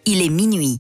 il est minuit.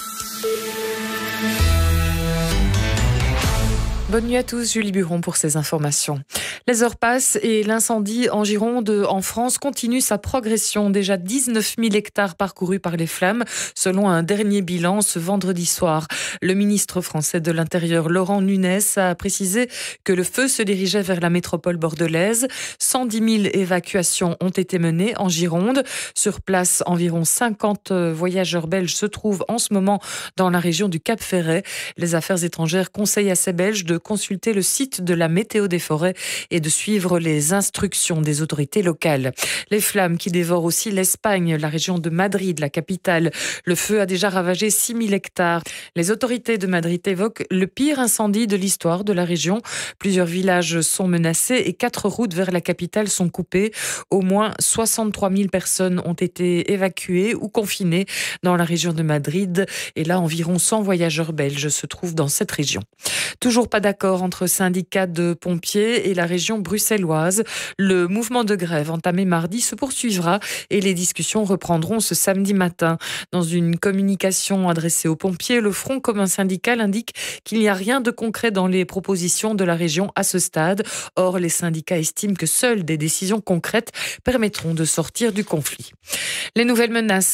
Bonne nuit à tous, Julie Buron pour ces informations. Les heures passent et l'incendie en Gironde, en France, continue sa progression. Déjà 19 000 hectares parcourus par les flammes, selon un dernier bilan ce vendredi soir. Le ministre français de l'Intérieur, Laurent Nunez, a précisé que le feu se dirigeait vers la métropole bordelaise. 110 000 évacuations ont été menées en Gironde. Sur place, environ 50 voyageurs belges se trouvent en ce moment dans la région du Cap-Ferret. Les affaires étrangères conseillent à ces Belges de consulter le site de la météo des forêts et de suivre les instructions des autorités locales. Les flammes qui dévorent aussi l'Espagne, la région de Madrid, la capitale. Le feu a déjà ravagé 6 000 hectares. Les autorités de Madrid évoquent le pire incendie de l'histoire de la région. Plusieurs villages sont menacés et 4 routes vers la capitale sont coupées. Au moins 63 000 personnes ont été évacuées ou confinées dans la région de Madrid. Et là, environ 100 voyageurs belges se trouvent dans cette région. Toujours pas d'accord entre syndicats de pompiers et la région bruxelloise. Le mouvement de grève entamé mardi se poursuivra et les discussions reprendront ce samedi matin. Dans une communication adressée aux pompiers, le Front commun syndical indique qu'il n'y a rien de concret dans les propositions de la région à ce stade. Or, les syndicats estiment que seules des décisions concrètes permettront de sortir du conflit. Les nouvelles menaces